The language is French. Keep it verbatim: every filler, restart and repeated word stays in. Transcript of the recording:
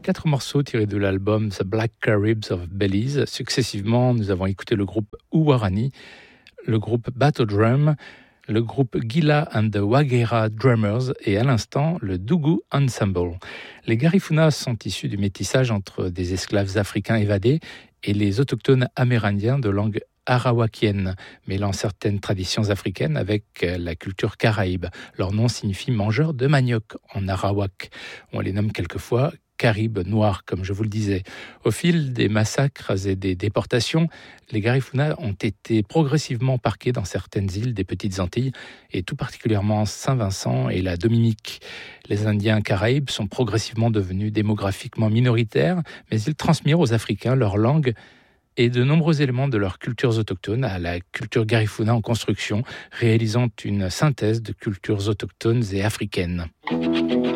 Quatre morceaux tirés de l'album The Black Caribs of Belize. Successivement, nous avons écouté le groupe Uwarani, le groupe Bato Drum, le groupe Gila and the Waghera Drummers et à l'instant le Dougou Ensemble. Les Garifuna sont issus du métissage entre des esclaves africains évadés et les autochtones amérindiens de langue arawakienne, mêlant certaines traditions africaines avec la culture caraïbe. Leur nom signifie mangeur de manioc en arawak. On les nomme quelquefois Caribes noirs, comme je vous le disais. Au fil des massacres et des déportations, les Garifuna ont été progressivement parqués dans certaines îles des Petites Antilles, et tout particulièrement Saint-Vincent et la Dominique. Les Indiens caraïbes sont progressivement devenus démographiquement minoritaires, mais ils transmirent aux Africains leur langue et de nombreux éléments de leurs cultures autochtones à la culture Garifuna en construction, réalisant une synthèse de cultures autochtones et africaines.